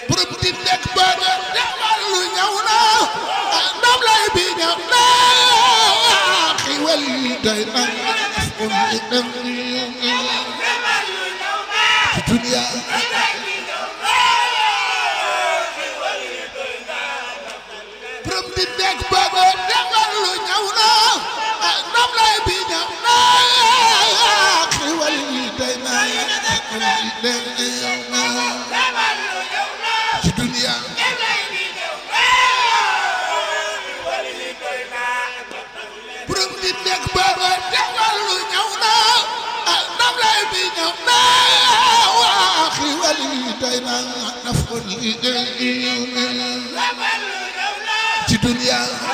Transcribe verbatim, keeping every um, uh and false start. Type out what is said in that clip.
borom di nekk booba defal lu ñëw na ndam lay bi ñëw na xiwal yi doy na ci dunya borom di nekk booba defal lu ñëw na ndam lay bi ñëw na xiwal yi doy na ci dunya borom di nekk booba defal lu ñëw na ndam lay bi ñëw na xiwal yi doy na ci dunya